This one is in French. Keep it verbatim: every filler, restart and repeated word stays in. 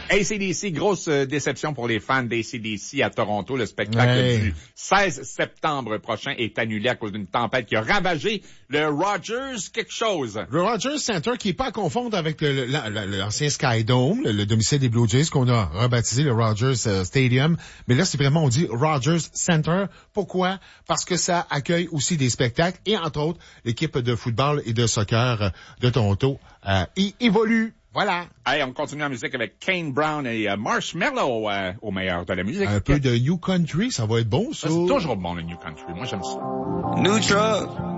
A C D C, grosse euh, déception pour les fans d'A C D C à Toronto. Le spectacle ouais. du seize septembre prochain est annulé à cause d'une tempête qui a ravagé le Rogers quelque chose. Le Rogers Center, qui est pas à confondre avec le, le, l'ancien Sky Dome, le, le domicile des Blue Jays, qu'on a rebaptisé le Rogers euh, Stadium. Mais là, c'est vraiment, on dit Rogers Center. Pourquoi? Parce que ça accueille aussi des spectacles et, entre autres, l'équipe de football et de soccer de Toronto euh, y évolue. Voilà. Hey, on continue en musique avec Kane Brown et uh, Marshmello euh, au meilleur de la musique. Un peu de New Country, ça va être bon, ça. C'est toujours bon, le New Country. Moi, j'aime ça. New truck.